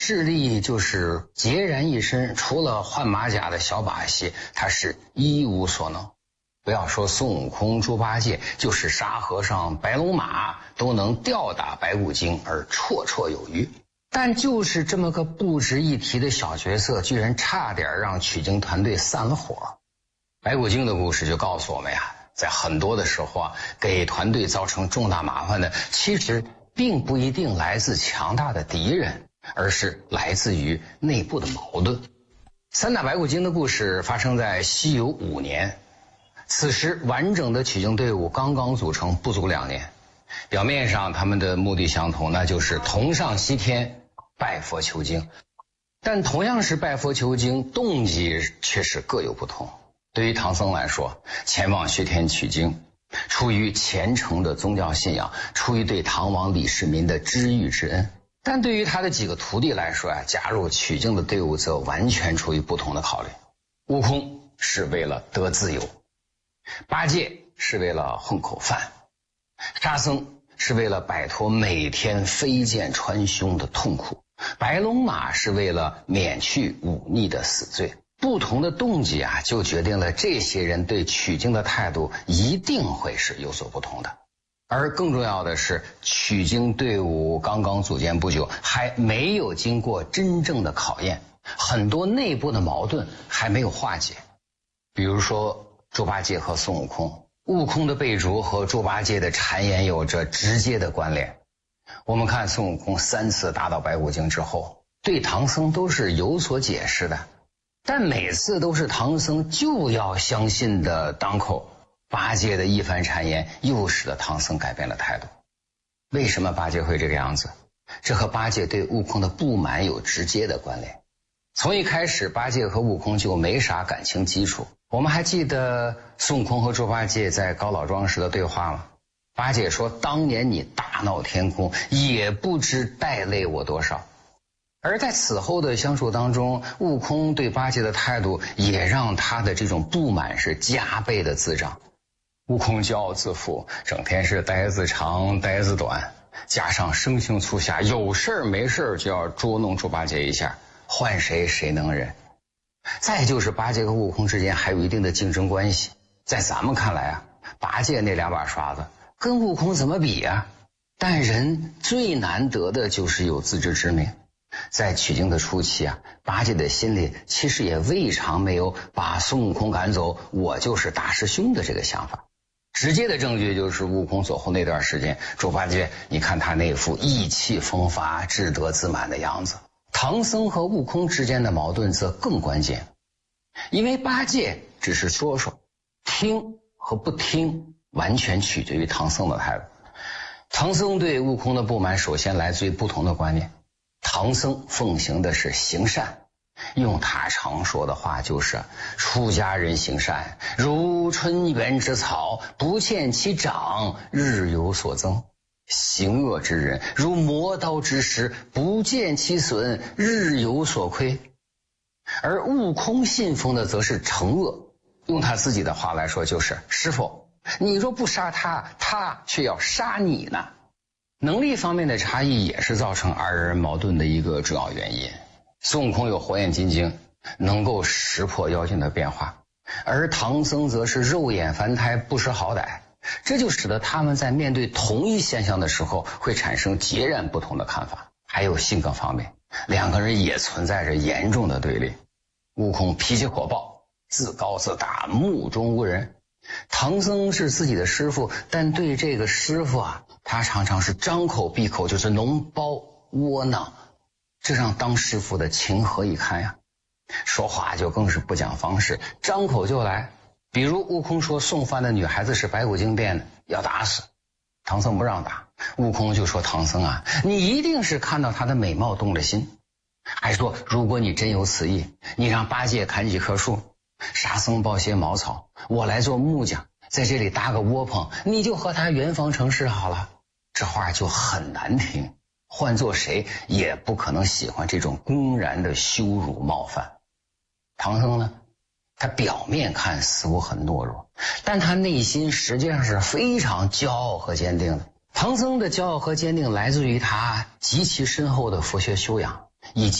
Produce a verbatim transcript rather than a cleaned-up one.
智力就是孑然一身，除了换马甲的小把戏，他是一无所能。不要说孙悟空、猪八戒，就是沙和尚、白龙马都能吊打白骨精而绰绰有余。但就是这么个不值一提的小角色，居然差点让取经团队散了伙。白骨精的故事就告诉我们呀，在很多的时候啊，给团队造成重大麻烦的，其实并不一定来自强大的敌人，而是来自于内部的矛盾。三打白骨精的故事发生在西游五年，此时完整的取经队伍刚刚组成，不足两年。表面上他们的目的相同，那就是同上西天拜佛求经。但同样是拜佛求经，动机却是各有不同。对于唐僧来说，前往西天取经，出于虔诚的宗教信仰，出于对唐王李世民的知遇之恩。但对于他的几个徒弟来说啊，加入取经的队伍则完全出于不同的考虑。悟空是为了得自由，八戒是为了混口饭，沙僧是为了摆脱每天飞剑穿胸的痛苦，白龙马是为了免去忤逆的死罪。不同的动机啊，就决定了这些人对取经的态度一定会是有所不同的。而更重要的是，取经队伍刚刚组建不久，还没有经过真正的考验，很多内部的矛盾还没有化解。比如说猪八戒和孙悟空，悟空的被逐和猪八戒的谗言有着直接的关联。我们看孙悟空三次打倒白骨精之后，对唐僧都是有所解释的，但每次都是唐僧就要相信的当口，八戒的一番谗言又使得唐僧改变了态度。为什么八戒会这个样子？这和八戒对悟空的不满有直接的关联。从一开始，八戒和悟空就没啥感情基础。我们还记得孙悟空和猪八戒在高老庄时的对话吗？八戒说，当年你大闹天宫，也不知带累我多少。而在此后的相处当中，悟空对八戒的态度也让他的这种不满是加倍的滋长。悟空骄傲自负，整天是呆子长呆子短，加上生性粗狭，有事没事就要捉弄猪八戒一下，换谁谁能忍。再就是八戒和悟空之间还有一定的竞争关系，在咱们看来啊，八戒那两把刷子跟悟空怎么比啊？但人最难得的就是有自知之明。在取经的初期啊，八戒的心里其实也未尝没有把孙悟空赶走，我就是大师兄的这个想法。直接的证据就是悟空走后那段时间，猪八戒你看他那副意气风发、志得自满的样子。唐僧和悟空之间的矛盾则更关键，因为八戒只是说说，听和不听完全取决于唐僧的态度。唐僧对悟空的不满首先来自于不同的观念。唐僧奉行的是行善，用他常说的话就是出家人行善，如春园之草，不见其长，日有所增；行恶之人，如磨刀之石，不见其损，日有所亏。而悟空信奉的则是惩恶，用他自己的话来说就是师父，你若不杀他，他却要杀你呢。能力方面的差异也是造成二人矛盾的一个主要原因。孙悟空有火眼金睛，能够识破妖精的变化，而唐僧则是肉眼凡胎，不识好歹，这就使得他们在面对同一现象的时候会产生截然不同的看法。还有性格方面，两个人也存在着严重的对立。悟空脾气火爆，自高自大，目中无人。唐僧是自己的师傅，但对这个师傅啊，他常常是张口闭口就是脓包窝囊，这让当师傅的情何以堪呀？说话就更是不讲方式，张口就来。比如悟空说送饭的女孩子是白骨精变的，要打死。唐僧不让打，悟空就说，唐僧啊，你一定是看到她的美貌动了心。还说如果你真有此意，你让八戒砍几棵树，沙僧抱些茅草，我来做木匠，在这里搭个窝棚，你就和他圆房成事好了。这话就很难听，换做谁也不可能喜欢这种公然的羞辱冒犯。唐僧呢，他表面看似乎很懦弱，但他内心实际上是非常骄傲和坚定的。唐僧的骄傲和坚定来自于他极其深厚的佛学修养， 以及